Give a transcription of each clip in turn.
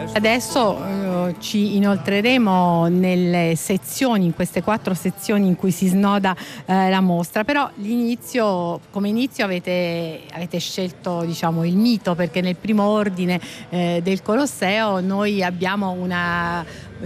Adesso ci inoltreremo nelle sezioni, in queste 4 sezioni in cui si snoda la mostra, però come inizio avete scelto, diciamo, il mito, perché nel primo ordine del Colosseo noi abbiamo una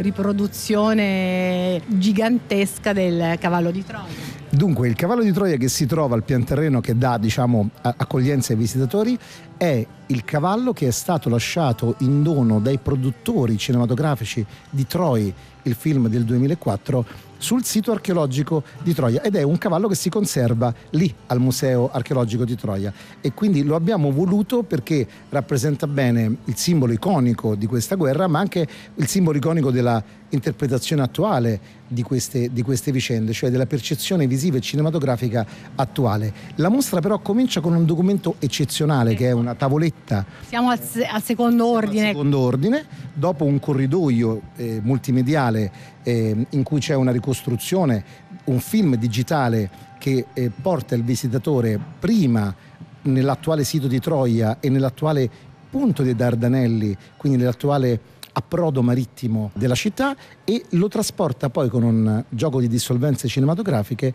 riproduzione gigantesca del cavallo di Troia. Dunque, il cavallo di Troia che si trova al pian terreno, che dà, diciamo, accoglienza ai visitatori, è il cavallo che è stato lasciato in dono dai produttori cinematografici di Troy, il film del 2004, sul sito archeologico di Troia, ed è un cavallo che si conserva lì al Museo Archeologico di Troia, e quindi lo abbiamo voluto perché rappresenta bene il simbolo iconico di questa guerra, ma anche il simbolo iconico della interpretazione attuale di queste vicende, cioè della percezione visiva e cinematografica attuale. La mostra però comincia con un documento eccezionale, che è una tavoletta. Siamo al secondo ordine. Al secondo ordine, dopo un corridoio multimediale in cui c'è una ricostruzione, un film digitale che porta il visitatore prima nell'attuale sito di Troia e nell'attuale punto dei Dardanelli, quindi nell'attuale approdo marittimo della città, e lo trasporta poi con un gioco di dissolvenze cinematografiche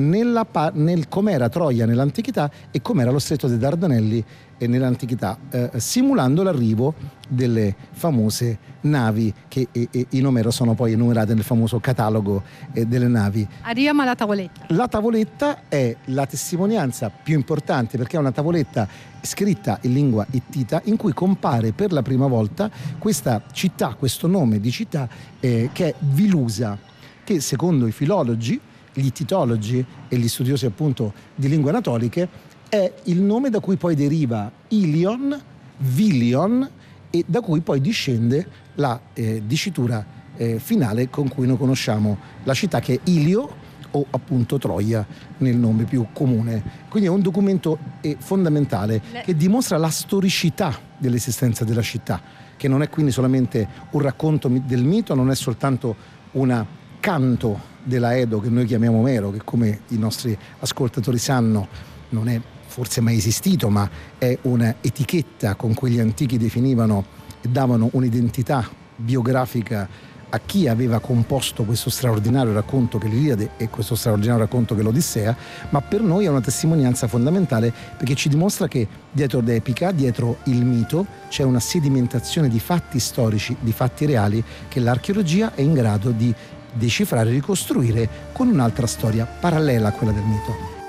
nel com'era Troia nell'antichità e com'era lo stretto dei Dardanelli nell'antichità, simulando l'arrivo delle famose navi che in Omero sono poi enumerate nel famoso catalogo delle navi. Arriviamo alla tavoletta. La tavoletta è la testimonianza più importante, perché è una tavoletta scritta in lingua ittita in cui compare per la prima volta questa città, questo nome di città che è Vilusa, che secondo i filologi, gli ittitologi e gli studiosi appunto di lingue anatoliche è il nome da cui poi deriva Ilion, Vilion, e da cui poi discende la dicitura finale con cui noi conosciamo la città, che è Ilio, o appunto Troia nel nome più comune. Quindi è un documento fondamentale che dimostra la storicità dell'esistenza della città, che non è quindi solamente un racconto del mito, non è soltanto un canto della Edo che noi chiamiamo Omero, che come i nostri ascoltatori sanno non è forse mai esistito, ma è un'etichetta con cui gli antichi definivano e davano un'identità biografica a chi aveva composto questo straordinario racconto che è l'Iliade e questo straordinario racconto che è l'Odissea, ma per noi è una testimonianza fondamentale, perché ci dimostra che dietro l'epica, dietro il mito, c'è una sedimentazione di fatti storici, di fatti reali, che l'archeologia è in grado di decifrare e ricostruire con un'altra storia parallela a quella del mito.